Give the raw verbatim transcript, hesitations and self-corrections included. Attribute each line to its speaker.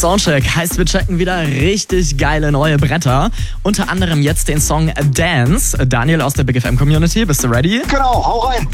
Speaker 1: Soundcheck heißt, wir checken wieder richtig geile neue Bretter. Unter anderem jetzt den Song Dance. Daniel aus der Big F M Community, bist du ready?
Speaker 2: Genau, hau rein.